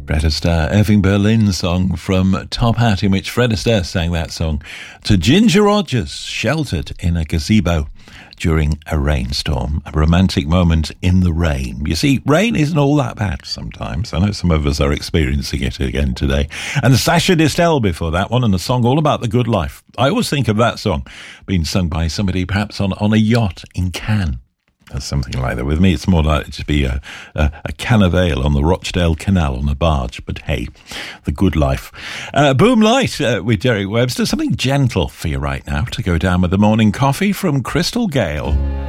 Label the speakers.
Speaker 1: Fred Astaire, Irving Berlin's song from Top Hat, in which Fred Astaire sang that song to Ginger Rogers, sheltered in a gazebo during a rainstorm, a romantic moment in the rain. You see, rain isn't all that bad sometimes. I know some of us are experiencing it again today. And Sasha Distel before that one, and a song all about the good life. I always think of that song being sung by somebody perhaps on a yacht in Cannes. Or something like that. With me, it's more likely to be a can of ale on the Rochdale Canal on a barge. But hey, the good life. Boom Light with Derek Webster. Something gentle for you right now to go down with the morning coffee from Crystal Gale.